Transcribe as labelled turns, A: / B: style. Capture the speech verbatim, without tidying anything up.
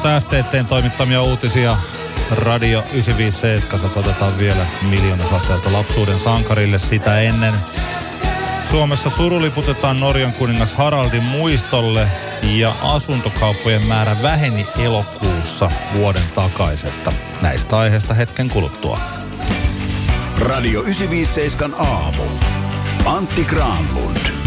A: noita S T T:n toimittamia uutisia Radio yhdeksänsataaviisikymmentäseitsemän. Soitetaan vielä miljoona satsailta lapsuuden sankarille sitä ennen. Suomessa suruliputetaan Norjan kuningas Haraldin muistolle ja asuntokauppojen määrä väheni elokuussa vuoden takaisesta. Näistä aiheista hetken kuluttua.
B: Radio yhdeksänsataaviisikymmentäseitsemän aamu. Antti Granlund.